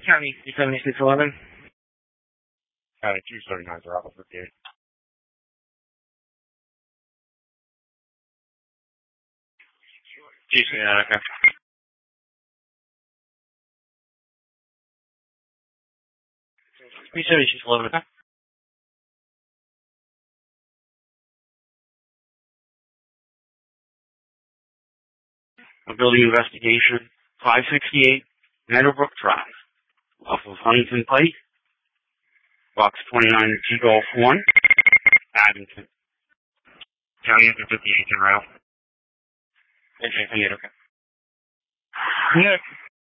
County 7611. County 239 for Alpha 58. Okay. 37611, okay. A building investigation, 568 Meadowbrook Drive, off of Huntington Pike, box 29 G Golf 1, Abington. County 58 in route. 58, okay. Yeah.